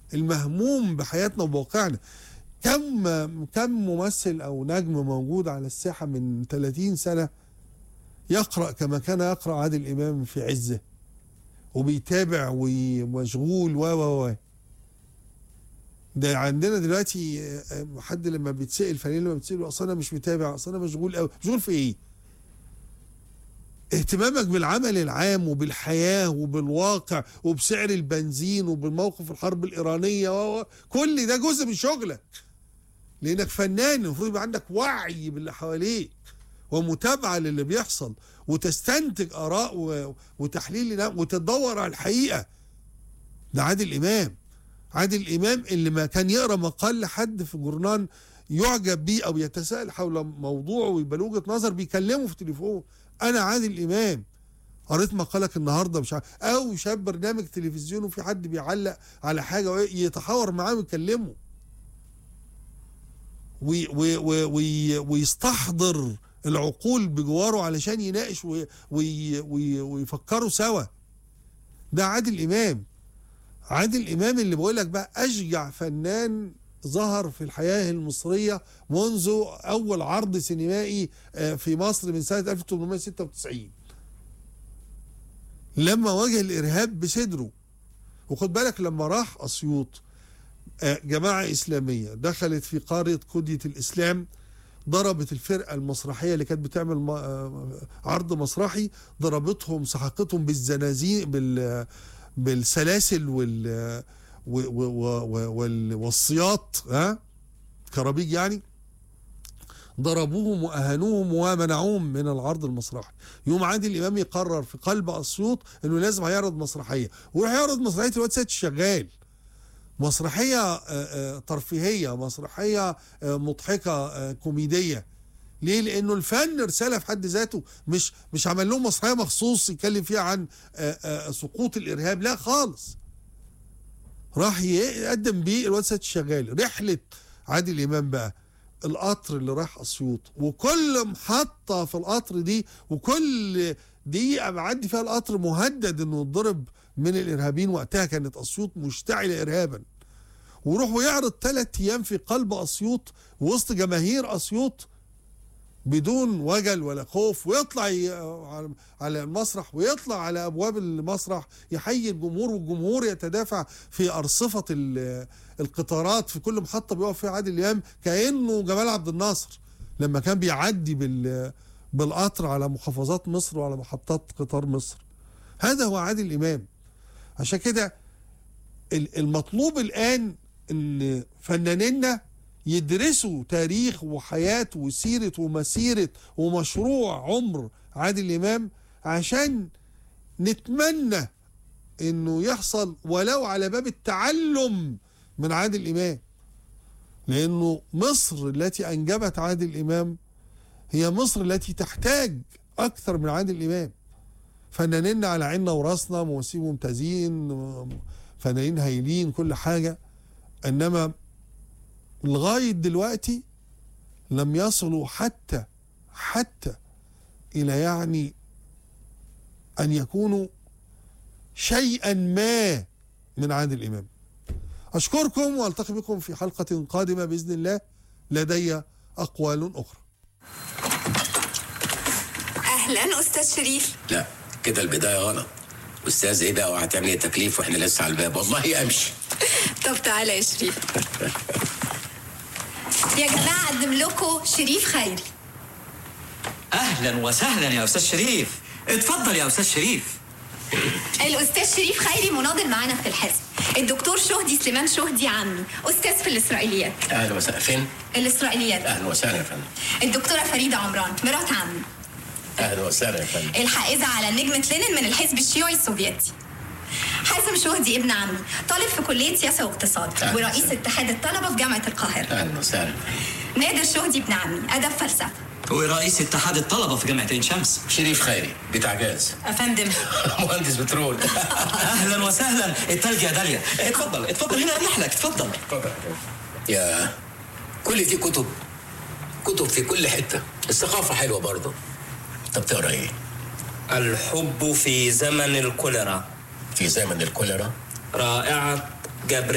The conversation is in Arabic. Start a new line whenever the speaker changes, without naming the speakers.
المهموم بحياتنا وبواقعنا. كم ممثل او نجم موجود على الساحه من 30 سنه يقرأ كما كان يقرأ عادل إمام في عزه، وبيتابع ومشغول و ده عندنا دلوقتي حد لما بيتسأل، فنان لما بيتسأل اصل انا مش متابع، اصل انا مشغول قوي. مشغول في ايه؟ اهتمامك بالعمل العام وبالحياة وبالواقع وبسعر البنزين وبالموقف الحرب الإيرانية كل ده جزء من شغلك، لأنك فنان. المفروض يبقى عندك وعي باللي حواليك ومتابعة للي بيحصل، وتستنتج آراء وتحليل وتدور على الحقيقة. ده عادل إمام. عادل إمام اللي ما كان يقرأ مقال لحد في جورنال يعجب بيه أو يتساءل حول موضوع ويبقى له وجهة نظر بيكلمه في التليفون، أنا عادل إمام قريت مقالك النهارده مش عارف، أو شاف برنامج تلفزيون وفي حد بيعلق على حاجة يتحاور معاه ويكلمه ويستحضر العقول بجواره علشان يناقش ويفكروا سوا. ده عادل إمام. عادل إمام اللي بقول لك بقى أشجع فنان ظهر في الحياة المصرية منذ أول عرض سينمائي في مصر من سنة 1896 لما واجه الإرهاب بصدره. وخد بالك لما راح أسيوط جماعة إسلامية دخلت في قرية قدية الإسلام، ضربت الفرقة المسرحية اللي كانت بتعمل عرض مسرحي، ضربتهم سحقتهم بالزنازين بالسلاسل والسياط، كرابيج يعني، ضربوهم وأهانوهم ومنعوهم من العرض المسرحي. يوم عادل إمام يقرر في قلب أسيوط إنه لازم هيعرض مسرحية، وراح يعرض مسرحية الواد سيد الشغال، مسرحية ترفيهية، مسرحية مضحكة كوميدية. ليه؟ لأنه الفن رسالة في حد ذاته، مش عمل لهم مسرحية مخصوص يتكلم فيها عن سقوط الإرهاب، لا خالص. راح يقدم بيه الواد سيد الشغال. رحلة عادل إمام بقى القطر اللي راح أسيوط، وكل محطة في القطر دي وكل دقيقة معدي فيها القطر مهدد إنه يتضرب من الإرهابيين. وقتها كانت أسيوط مشتعلة إرهابا، ويروح ويعرض 3 أيام في قلب أسيوط وسط جماهير أسيوط بدون وجل ولا خوف، ويطلع على المسرح ويطلع على أبواب المسرح يحيي الجمهور، والجمهور يتدافع في أرصفة القطارات في كل محطة بيقف فيها عادل إمام كأنه جمال عبد الناصر لما كان بيعدي بالقطر على محافظات مصر وعلى محطات قطار مصر. هذا هو عادل إمام. عشان كده المطلوب الآن ان فنانينا يدرسوا تاريخ وحياة وسيرة ومسيرة ومشروع عمر عادل إمام، عشان نتمنى انه يحصل ولو على باب التعلم من عادل إمام. لأنه مصر التي أنجبت عادل إمام هي مصر التي تحتاج أكثر من عادل إمام. فنانينا على عيننا وراسنا، ممثلين ممتازين، فنانين هايلين، كل حاجة، انما لغاية دلوقتي لم يصلوا حتى الى يعني ان يكونوا شيئا ما من عادل امام. اشكركم والتقي بكم في حلقة قادمة باذن الله. لدي اقوال اخرى.
اهلا استاذ شريف.
لا كده البداية غلط. استاذ ايه بقى وهتعملي تكليف واحنا لسه على الباب؟ والله امشي.
طب تعالى يا شريف. يا جماعه اقدم لكم شريف خيري.
اهلا وسهلا يا استاذ شريف. اتفضل يا استاذ شريف.
الاستاذ شريف خيري مناضل معانا في الحزب. الدكتور شهدي سليمان شهدي عمي استاذ في الاسرائيليات.
اهلا وسهلا. فين؟
الاسرائيليات.
اهلا وسهلا يا فندم.
الدكتوره فريده عمران مرات عمي.
اهلا وسهلا يا فندم.
الحائزه على نجمه لينين من الحزب الشيوعي السوفيتي. حازم شهدي ابن عمي طالب في كليه سياسه واقتصاد ورئيس اتحاد الطلبه في جامعه القاهره.
اهلا وسهلا.
نادر شهدي ابن عمي ادب فلسفه
ورئيس اتحاد الطلبه في جامعه عين شمس.
شريف خيري بتاع جاز.
افندم.
مهندس بترول.
اهلا وسهلا. التلج يا داليا. اتفضل هنا اريح لك. اتفضل.
يا كل دي كتب في كل حته. الثقافه حلوه برضه. طب تقرا ايه؟
الحب في زمن الكوليرا.
في زمن الكوليرا.
رائعة جبر